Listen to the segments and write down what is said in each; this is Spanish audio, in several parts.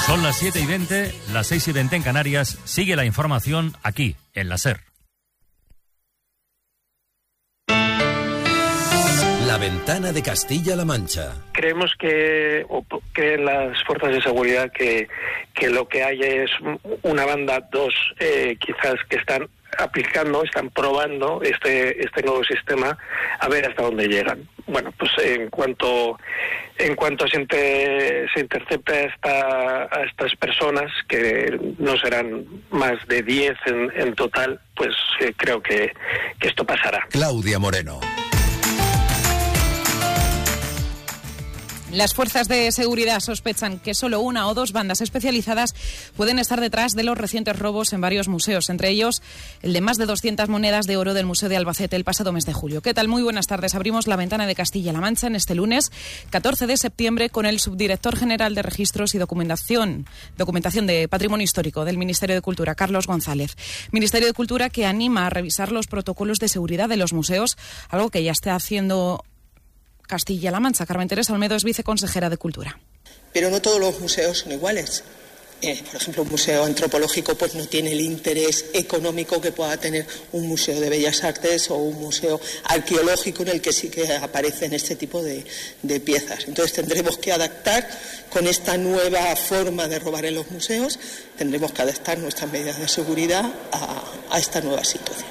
Son las 7:20, las 6:20 en Canarias. Sigue la información aquí, en la SER. La ventana de Castilla-La Mancha. Creemos que las fuerzas de seguridad que lo que hay es una banda, quizás que están aplicando, están probando este nuevo sistema a ver hasta dónde llegan. Bueno, pues en cuanto se intercepte a estas personas, que no serán más de 10 en total, pues creo que esto pasará. Claudia Moreno. Las fuerzas de seguridad sospechan que solo una o dos bandas especializadas pueden estar detrás de los recientes robos en varios museos, entre ellos el de más de 200 monedas de oro del Museo de Albacete el pasado mes de julio. ¿Qué tal? Muy buenas tardes. Abrimos la ventana de Castilla-La Mancha en este lunes 14 de septiembre con el subdirector general de Registros y Documentación de Patrimonio Histórico del Ministerio de Cultura, Carlos González. Ministerio de Cultura que anima a revisar los protocolos de seguridad de los museos, algo que ya está haciendo Castilla-La Mancha. Carmen Teresa Olmedo es viceconsejera de Cultura. Pero no todos los museos son iguales. Por ejemplo, un museo antropológico pues no tiene el interés económico que pueda tener un museo de bellas artes o un museo arqueológico en el que sí que aparecen este tipo de piezas. Entonces tendremos que adaptar con esta nueva forma de robar en los museos, tendremos que adaptar nuestras medidas de seguridad a esta nueva situación.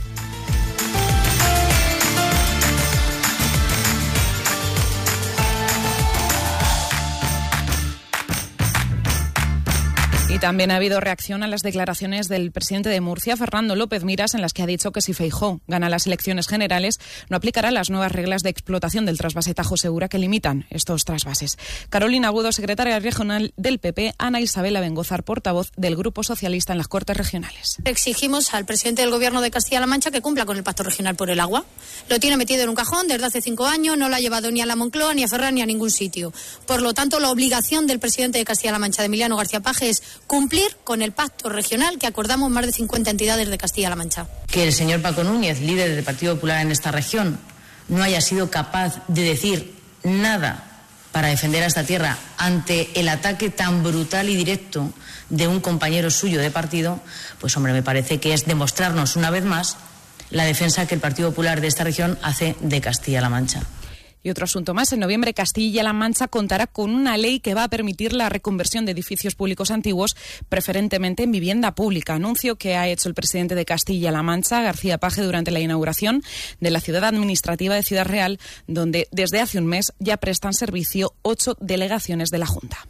Y también ha habido reacción a las declaraciones del presidente de Murcia, Fernando López Miras, en las que ha dicho que si Feijóo gana las elecciones generales, no aplicará las nuevas reglas de explotación del trasvase Tajo Segura que limitan estos trasvases. Carolina Agudo, secretaria regional del PP, Ana Isabel Abengozar, portavoz del Grupo Socialista en las Cortes Regionales. Exigimos al presidente del Gobierno de Castilla-La Mancha que cumpla con el Pacto Regional por el Agua. Lo tiene metido en un cajón desde hace 5 años, no lo ha llevado ni a la Moncloa, ni a Ferraz, ni a ningún sitio. Por lo tanto, la obligación del presidente de Castilla-La Mancha, de Emiliano García Paje, es cumplir con el pacto regional que acordamos más de 50 entidades de Castilla-La Mancha. Que el señor Paco Núñez, líder del Partido Popular en esta región, no haya sido capaz de decir nada para defender a esta tierra ante el ataque tan brutal y directo de un compañero suyo de partido, pues hombre, me parece que es demostrarnos una vez más la defensa que el Partido Popular de esta región hace de Castilla-La Mancha. Y otro asunto más, en noviembre Castilla-La Mancha contará con una ley que va a permitir la reconversión de edificios públicos antiguos, preferentemente en vivienda pública. Anuncio que ha hecho el presidente de Castilla-La Mancha, García Paje, durante la inauguración de la ciudad administrativa de Ciudad Real, donde desde hace un mes ya prestan servicio 8 delegaciones de la Junta.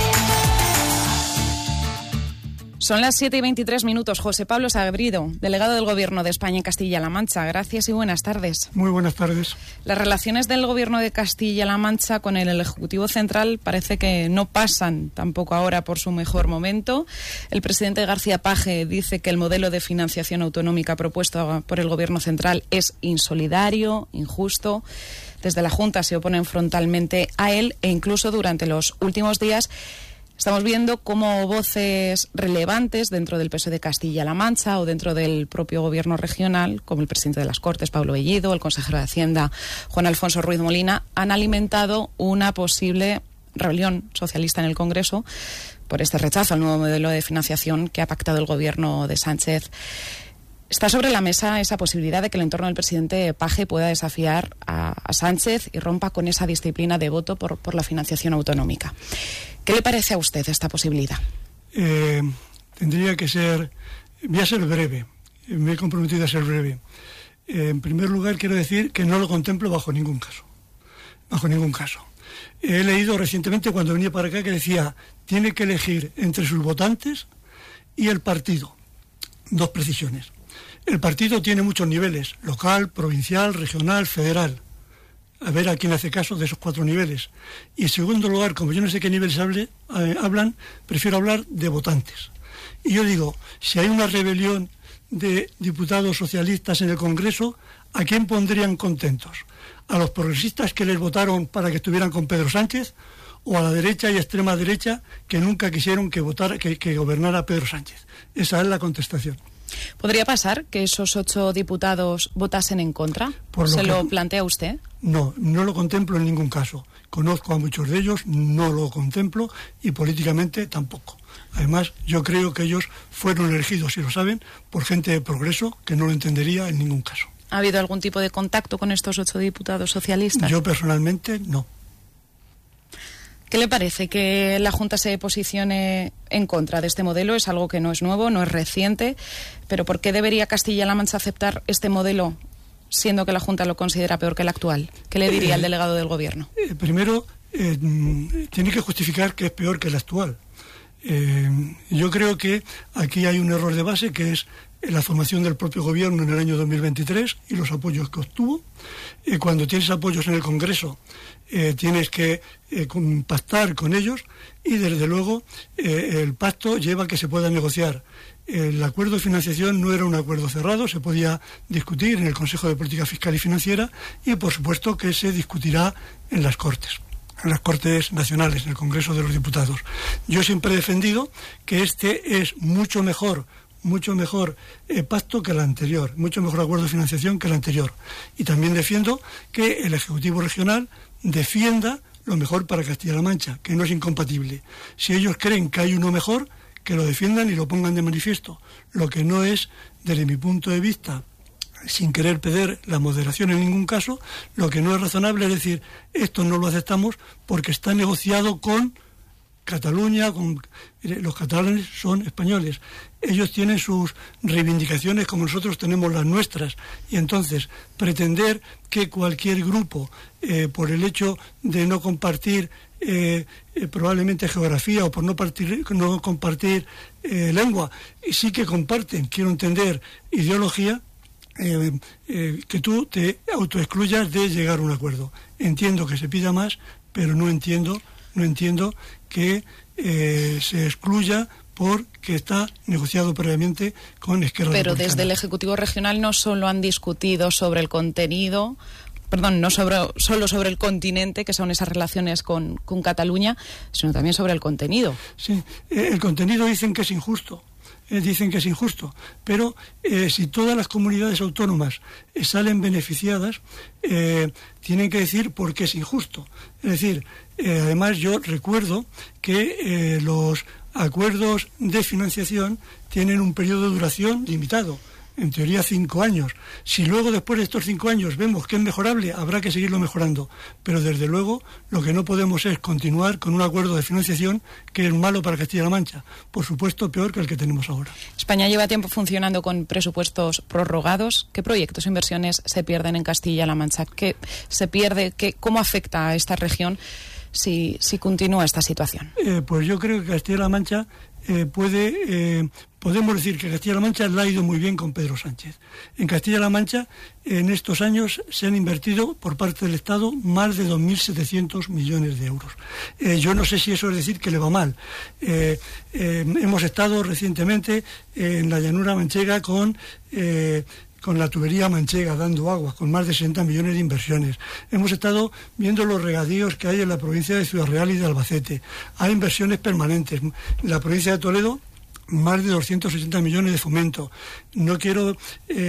Son las 7:23. José Pablo Sagredo, delegado del Gobierno de España en Castilla-La Mancha. Gracias y buenas tardes. Muy buenas tardes. Las relaciones del Gobierno de Castilla-La Mancha con el Ejecutivo Central parece que no pasan tampoco ahora por su mejor momento. El presidente García Paje dice que el modelo de financiación autonómica propuesto por el Gobierno Central es insolidario, injusto. Desde la Junta se oponen frontalmente a él e incluso durante los últimos días estamos viendo cómo voces relevantes dentro del PSOE de Castilla-La Mancha o dentro del propio gobierno regional, como el presidente de las Cortes, Pablo Bellido, el consejero de Hacienda, Juan Alfonso Ruiz Molina, han alimentado una posible rebelión socialista en el Congreso por este rechazo al nuevo modelo de financiación que ha pactado el gobierno de Sánchez. Está sobre la mesa esa posibilidad de que el entorno del presidente Paje pueda desafiar a Sánchez y rompa con esa disciplina de voto por la financiación autonómica. ¿Qué le parece a usted esta posibilidad? Tendría que ser... Voy a ser breve. Me he comprometido a ser breve. En primer lugar, quiero decir que no lo contemplo bajo ningún caso. Bajo ningún caso. He leído recientemente cuando venía para acá que decía tiene que elegir entre sus votantes y el partido. 2 precisiones. El partido tiene muchos niveles, local, provincial, regional, federal. A ver a quién hace caso de esos 4 niveles. Y en segundo lugar, como yo no sé qué niveles hablan, prefiero hablar de votantes. Y yo digo, si hay una rebelión de diputados socialistas en el Congreso, ¿a quién pondrían contentos? ¿A los progresistas que les votaron para que estuvieran con Pedro Sánchez? ¿O a la derecha y extrema derecha que nunca quisieron que gobernara Pedro Sánchez? Esa es la contestación. ¿Podría pasar que esos 8 diputados votasen en contra? ¿Lo plantea usted? No, no lo contemplo en ningún caso. Conozco a muchos de ellos, no lo contemplo y políticamente tampoco. Además, yo creo que ellos fueron elegidos, si lo saben, por gente de progreso que no lo entendería en ningún caso. ¿Ha habido algún tipo de contacto con estos 8 diputados socialistas? Yo personalmente no. ¿Qué le parece que la Junta se posicione en contra de este modelo? Es algo que no es nuevo, no es reciente, pero ¿por qué debería Castilla-La Mancha aceptar este modelo siendo que la Junta lo considera peor que el actual? ¿Qué le diría el delegado del Gobierno? Primero, tiene que justificar que es peor que el actual. Yo creo que aquí hay un error de base, que es la formación del propio Gobierno en el año 2023 y los apoyos que obtuvo. Cuando tienes apoyos en el Congreso, tienes que pactar con ellos y, desde luego, el pacto lleva a que se pueda negociar. El acuerdo de financiación no era un acuerdo cerrado, se podía discutir en el Consejo de Política Fiscal y Financiera y, por supuesto, que se discutirá en las Cortes nacionales, en el Congreso de los Diputados. Yo siempre he defendido que este es mucho mejor pacto que el anterior, mucho mejor acuerdo de financiación que el anterior. Y también defiendo que el Ejecutivo Regional defienda lo mejor para Castilla-La Mancha, que no es incompatible. Si ellos creen que hay uno mejor, que lo defiendan y lo pongan de manifiesto. Lo que no es, desde mi punto de vista, sin querer perder la moderación en ningún caso, lo que no es razonable es decir, esto no lo aceptamos porque está negociado con Cataluña, los catalanes son españoles, ellos tienen sus reivindicaciones como nosotros tenemos las nuestras, y entonces pretender que cualquier grupo, por el hecho de no compartir probablemente geografía o por no compartir lengua, y sí que comparten, quiero entender, ideología, que tú te autoexcluyas de llegar a un acuerdo. Entiendo que se pida más, pero no entiendo que se excluya porque está negociado previamente con Esquerra Republicana. Pero desde el Ejecutivo Regional no solo han discutido sobre el contenido, no solo sobre el continente, que son esas relaciones con Cataluña, sino también sobre el contenido. Sí, el contenido dicen que es injusto. Pero si todas las comunidades autónomas salen beneficiadas, tienen que decir por qué es injusto. Es decir, además yo recuerdo que los acuerdos de financiación tienen un periodo de duración limitado, en teoría 5 años. Si luego después de estos 5 años vemos que es mejorable, habrá que seguirlo mejorando. Pero desde luego lo que no podemos es continuar con un acuerdo de financiación que es malo para Castilla-La Mancha. Por supuesto, peor que el que tenemos ahora. España lleva tiempo funcionando con presupuestos prorrogados. ¿Qué proyectos e inversiones se pierden en Castilla-La Mancha? ¿Qué se pierde? ¿Cómo afecta a esta región si continúa esta situación? Pues yo creo que Castilla-La Mancha podemos decir que Castilla-La Mancha le ha ido muy bien con Pedro Sánchez. En Castilla-La Mancha, en estos años, se han invertido por parte del Estado más de 2.700 millones de euros. Yo no sé si eso es decir que le va mal. Hemos estado recientemente en la llanura manchega con la tubería manchega dando agua, con más de 60 millones de inversiones. Hemos estado viendo los regadíos que hay en la provincia de Ciudad Real y de Albacete. Hay inversiones permanentes. En la provincia de Toledo, más de 260 millones de fomento. No quiero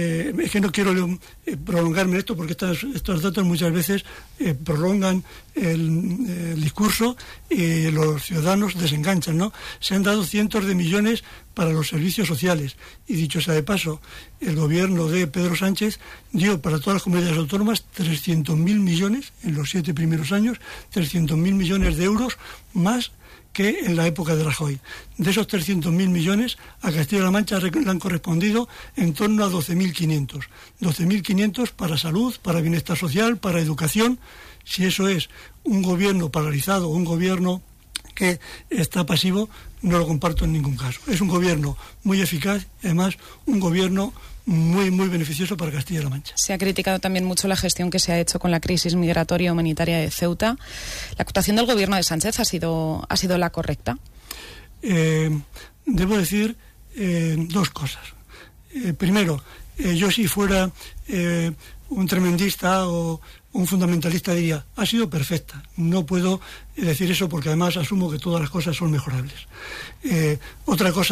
prolongarme en esto porque estos datos muchas veces prolongan el discurso y los ciudadanos desenganchan, ¿no? Se han dado cientos de millones para los servicios sociales y, dicho sea de paso, el gobierno de Pedro Sánchez dio para todas las comunidades autónomas 300.000 millones en los 7 primeros años, 300.000 millones de euros más que en la época de Rajoy. De esos 300.000 millones, a Castilla-La Mancha le han correspondido en torno a 12.500. 12.500 para salud, para bienestar social, para educación. Si eso es un gobierno paralizado, un gobierno que está pasivo, no lo comparto en ningún caso. Es un gobierno muy eficaz y además un gobierno muy, muy beneficioso para Castilla-La Mancha. Se ha criticado también mucho la gestión que se ha hecho con la crisis migratoria humanitaria de Ceuta. ¿La actuación del gobierno de Sánchez ha sido la correcta? Debo decir dos cosas. Primero, yo si fuera un tremendista o un fundamentalista diría, ha sido perfecta. No puedo decir eso porque además asumo que todas las cosas son mejorables. Otra cosa es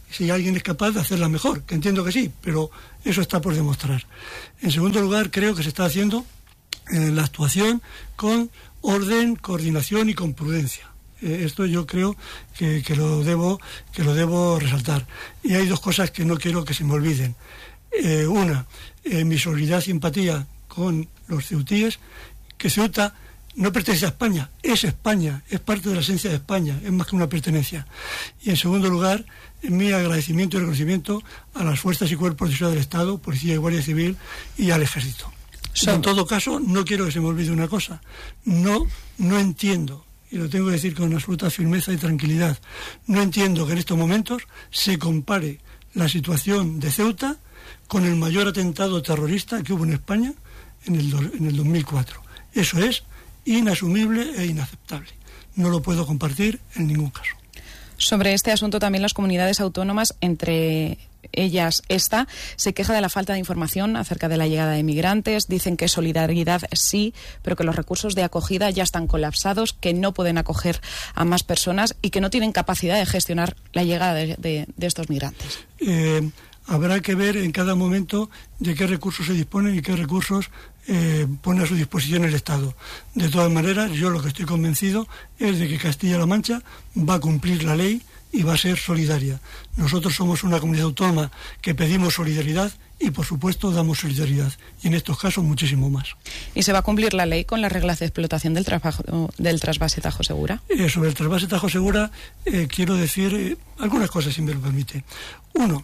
si alguien es capaz de hacerla mejor, que entiendo que sí, pero eso está por demostrar. En segundo lugar, creo que se está haciendo la actuación con orden, coordinación y con prudencia. Esto yo creo que lo debo resaltar. Y hay dos cosas que no quiero que se me olviden. Una, mi solidaridad y empatía con los ceutíes, que Ceuta no pertenece a España, es parte de la esencia de España, es más que una pertenencia. Y en segundo lugar, mi agradecimiento y reconocimiento a las fuerzas y cuerpos de seguridad del Estado, Policía y Guardia Civil, y al Ejército. En todo caso, no quiero que se me olvide una cosa. No entiendo, y lo tengo que decir con absoluta firmeza y tranquilidad, no entiendo que en estos momentos se compare la situación de Ceuta con el mayor atentado terrorista que hubo en España en el 2004. Eso es inasumible e inaceptable. No lo puedo compartir en ningún caso. Sobre este asunto también las comunidades autónomas, entre ellas esta, se queja de la falta de información acerca de la llegada de migrantes. Dicen que solidaridad sí, pero que los recursos de acogida ya están colapsados, que no pueden acoger a más personas y que no tienen capacidad de gestionar la llegada de estos migrantes. Habrá que ver en cada momento de qué recursos se disponen y qué recursos pone a su disposición el Estado. De todas maneras, yo lo que estoy convencido es de que Castilla-La Mancha va a cumplir la ley y va a ser solidaria. Nosotros somos una comunidad autónoma que pedimos solidaridad y, por supuesto, damos solidaridad. Y en estos casos, muchísimo más. ¿Y se va a cumplir la ley con las reglas de explotación del trasvase Tajo Segura? Sobre el trasvase Tajo Segura quiero decir algunas cosas, si me lo permite. Uno,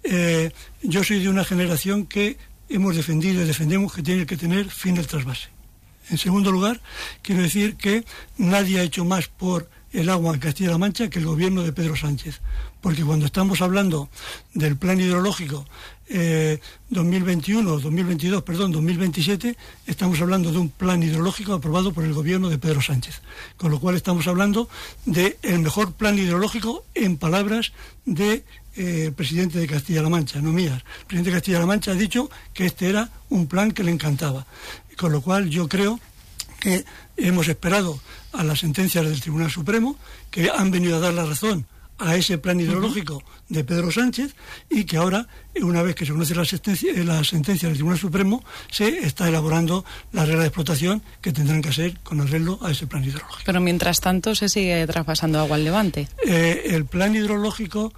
yo soy de una generación que hemos defendido y defendemos que tiene que tener fin el trasvase. En segundo lugar, quiero decir que nadie ha hecho más por el agua en Castilla-La Mancha que el gobierno de Pedro Sánchez, porque cuando estamos hablando del plan hidrológico 2027, estamos hablando de un plan hidrológico aprobado por el gobierno de Pedro Sánchez, con lo cual estamos hablando del mejor plan hidrológico en palabras de el presidente de Castilla-La Mancha, no mías. El presidente de Castilla-La Mancha ha dicho que este era un plan que le encantaba, con lo cual yo creo que hemos esperado a las sentencias del Tribunal Supremo, que han venido a dar la razón a ese plan hidrológico de Pedro Sánchez, y que ahora, una vez que se conoce la sentencia del Tribunal Supremo, se está elaborando la regla de explotación que tendrán que hacer con arreglo a ese plan hidrológico. Pero mientras tanto se sigue traspasando agua al Levante. El plan hidrológico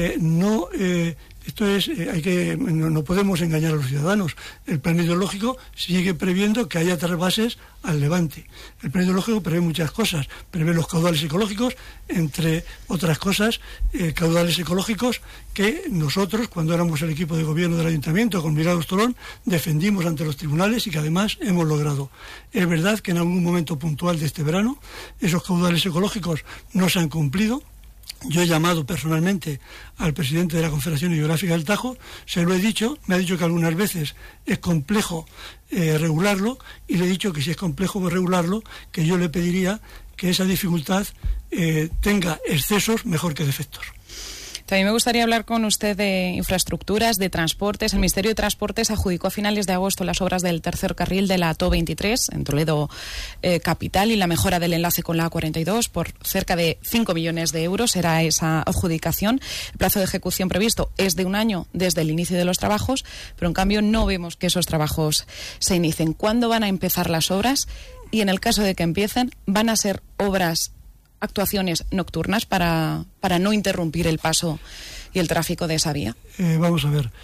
no podemos engañar a los ciudadanos. El plan hidrológico sigue previendo que haya trasvases al Levante. El plan hidrológico prevé muchas cosas. Prevé los caudales ecológicos, entre otras cosas, caudales ecológicos que nosotros, cuando éramos el equipo de gobierno del Ayuntamiento con Miguel Ostolón, defendimos ante los tribunales y que además hemos logrado. Es verdad que en algún momento puntual de este verano esos caudales ecológicos no se han cumplido. Yo he llamado personalmente al presidente de la Confederación Hidrográfica del Tajo, se lo he dicho, me ha dicho que algunas veces es complejo regularlo, y le he dicho que si es complejo regularlo, que yo le pediría que esa dificultad tenga excesos mejor que defectos. También me gustaría hablar con usted de infraestructuras, de transportes. El Ministerio de Transportes adjudicó a finales de agosto las obras del tercer carril de la ATO23 en Toledo capital y la mejora del enlace con la A42 por cerca de 5 millones de euros. Será esa adjudicación. El plazo de ejecución previsto es de un año desde el inicio de los trabajos, pero en cambio no vemos que esos trabajos se inicien. ¿Cuándo van a empezar las obras? Y en el caso de que empiecen, ¿van a ser actuaciones nocturnas para no interrumpir el paso y el tráfico de esa vía? Vamos a ver.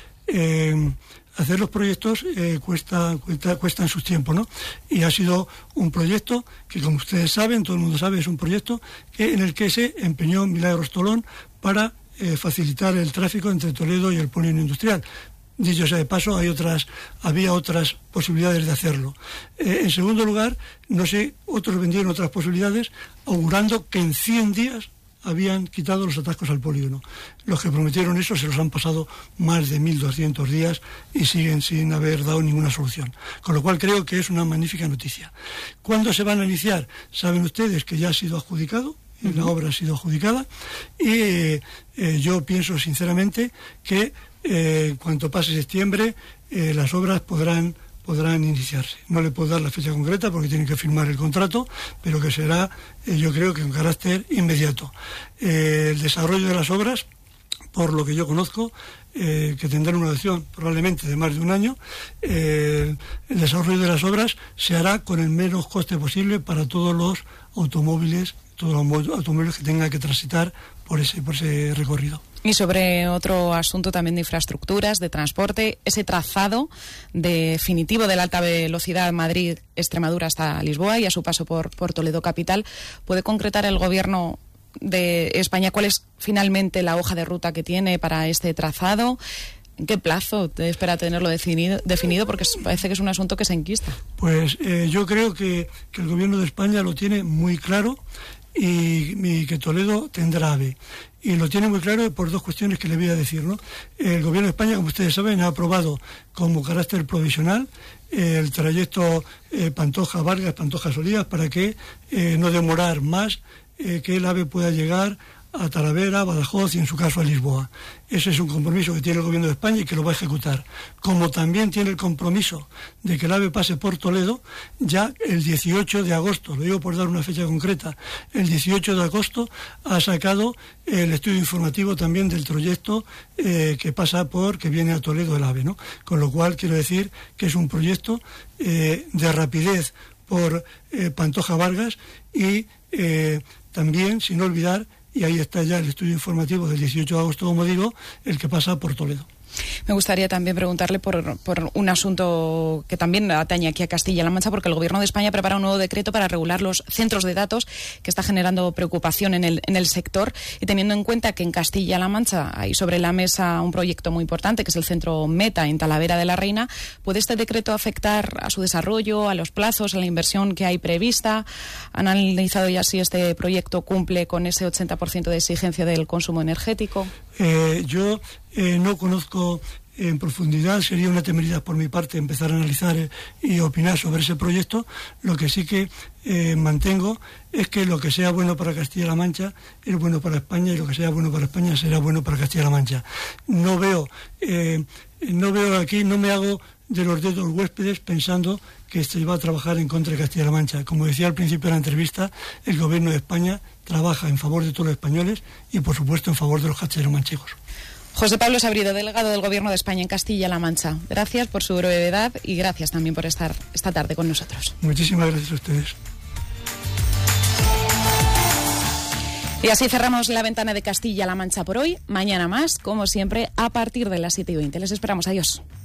Hacer los proyectos cuesta en sus tiempos, ¿no? Y ha sido un proyecto que, como ustedes saben, todo el mundo sabe, es un proyecto en el que se empeñó Milagros Tolón para facilitar el tráfico entre Toledo y el polígono industrial. Dicho sea de paso, había otras posibilidades de hacerlo. En segundo lugar, no sé, otros vendieron otras posibilidades, augurando que en 100 días habían quitado los atascos al polígono. Los que prometieron eso se los han pasado más de 1.200 días y siguen sin haber dado ninguna solución. Con lo cual creo que es una magnífica noticia. ¿Cuándo se van a iniciar? Saben ustedes que ya ha sido adjudicado, y la obra ha sido adjudicada, y yo pienso sinceramente que cuanto pase septiembre las obras podrán iniciarse. No le puedo dar la fecha concreta porque tienen que firmar el contrato, pero que será, yo creo que con carácter inmediato. El desarrollo de las obras por lo que yo conozco, que tendrá una duración probablemente de más de un año. El desarrollo de las obras se hará con el menos coste posible para todos los automóviles que tengan que transitar por ese recorrido. Y sobre otro asunto también de infraestructuras, de transporte, ese trazado definitivo de la alta velocidad Madrid-Extremadura hasta Lisboa y a su paso por Toledo capital, ¿puede concretar el Gobierno de España cuál es finalmente la hoja de ruta que tiene para este trazado? ¿En qué plazo espera tenerlo definido? Porque parece que es un asunto que se enquista. Pues yo creo que el Gobierno de España lo tiene muy claro y que Toledo tendrá AVE. Y lo tiene muy claro por dos cuestiones que le voy a decir, ¿no? El Gobierno de España, como ustedes saben, ha aprobado como carácter provisional el trayecto Pantoja-Vargas, Pantoja-Solías, para que no demorar más que el AVE pueda llegar a Talavera, Badajoz y en su caso a Lisboa. Ese es un compromiso que tiene el Gobierno de España y que lo va a ejecutar. Como también tiene el compromiso de que el AVE pase por Toledo, ya el 18 de agosto, lo digo por dar una fecha concreta, el 18 de agosto ha sacado el estudio informativo también del trayecto que viene a Toledo el AVE, ¿no? Con lo cual quiero decir que es un proyecto de rapidez por Pantoja Vargas y también, sin olvidar, y ahí está ya el estudio informativo del 18 de agosto, como digo, el que pasa por Toledo. Me gustaría también preguntarle por un asunto que también atañe aquí a Castilla-La Mancha, porque el Gobierno de España prepara un nuevo decreto para regular los centros de datos que está generando preocupación en el sector, y teniendo en cuenta que en Castilla-La Mancha hay sobre la mesa un proyecto muy importante que es el centro Meta en Talavera de la Reina. ¿Puede este decreto afectar a su desarrollo, a los plazos, a la inversión que hay prevista? ¿Han analizado ya si este proyecto cumple con ese 80% de exigencia del consumo energético? Yo no conozco en profundidad, sería una temeridad por mi parte empezar a analizar y opinar sobre ese proyecto. Lo que sí que mantengo es que lo que sea bueno para Castilla-La Mancha es bueno para España, y lo que sea bueno para España será bueno para Castilla-La Mancha. No veo aquí, no me hago de los dedos huéspedes pensando que se va a trabajar en contra de Castilla-La Mancha. Como decía al principio de la entrevista, el Gobierno de España trabaja en favor de todos los españoles y, por supuesto, en favor de los castellano-manchegos. José Pablo Sabrido, delegado del Gobierno de España en Castilla-La Mancha. Gracias por su brevedad y gracias también por estar esta tarde con nosotros. Muchísimas gracias a ustedes. Y así cerramos la ventana de Castilla-La Mancha por hoy. Mañana más, como siempre, a partir de las 7:20. Les esperamos. Adiós.